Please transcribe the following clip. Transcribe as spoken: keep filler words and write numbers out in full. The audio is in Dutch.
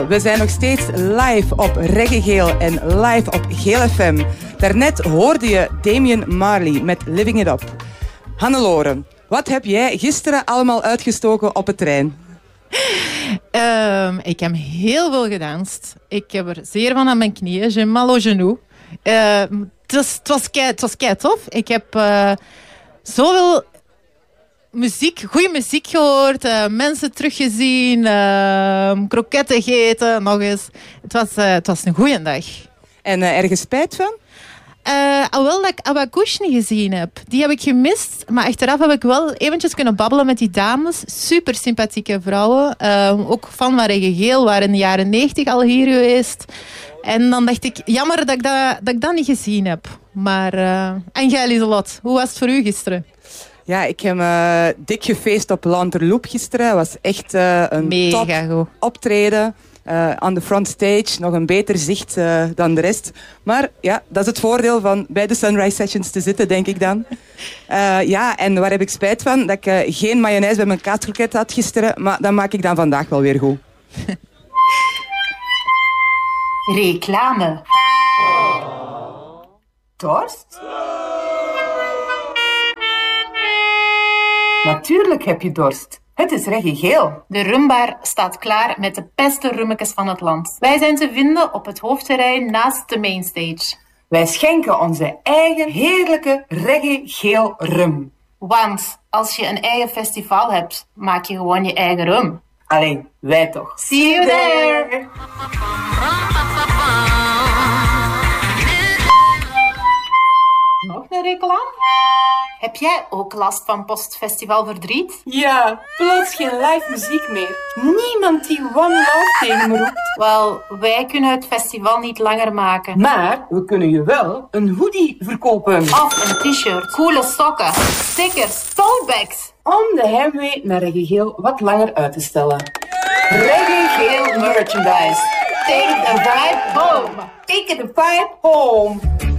We zijn nog steeds live op Reggae Geel en live op Geel F M. Daarnet hoorde je Damian Marley met Living It Up. Hannelore, wat heb jij gisteren allemaal uitgestoken op het terrein? Um, ik heb heel veel gedanst. Ik heb er zeer van aan mijn knieën. J'ai mal au genou. Uh, het was, het was kei, het was kei tof. Ik heb uh, zoveel muziek, goede muziek gehoord. Uh, mensen teruggezien. Uh, kroketten gegeten. Nog eens. Het was, uh, het was een goede dag. En uh, ergens spijt van? Uh, alhoewel dat ik Awagouche niet gezien heb. Die heb ik gemist. Maar achteraf heb ik wel eventjes kunnen babbelen met die dames. Super sympathieke vrouwen. Uh, ook fan van Reggae Geel. Waren in de jaren negentig al hier geweest. En dan dacht ik, jammer dat ik dat, dat, ik dat niet gezien heb. Maar, uh, en jij, Lieselot, hoe was het voor u gisteren? Ja, ik heb uh, dik gefeest op Lanterloop gisteren. Het was echt uh, een Mega top goed. optreden. Uh, aan de front stage, nog een beter zicht uh, dan de rest. Maar ja, dat is het voordeel van bij de Sunrise Sessions te zitten, denk ik dan. Uh, ja, en waar heb ik spijt van? Dat ik uh, geen mayonaise bij mijn kaaskroket had gisteren, maar dat maak ik dan vandaag wel weer goed. Reclame. Dorst? Natuurlijk heb je dorst. Het is Reggae Geel. De rumbar staat klaar met de beste rummetjes van het land. Wij zijn te vinden op het hoofdterrein naast de mainstage. Wij schenken onze eigen heerlijke Reggae Geel rum. Want als je een eigen festival hebt, maak je gewoon je eigen rum. Alleen, wij toch. See you there! Nog een reclame? Heb jij ook last van postfestivalverdriet? Ja, plots geen live muziek meer. Niemand die One Love tegen me roept. Wel, wij kunnen het festival niet langer maken. Maar we kunnen je wel een hoodie verkopen. Of een t-shirt, coole sokken, stickers, totebags. Om de heimwee naar Reggae Geel wat langer uit te stellen. Reggae Geel merchandise. Take the vibe home. Take the vibe home.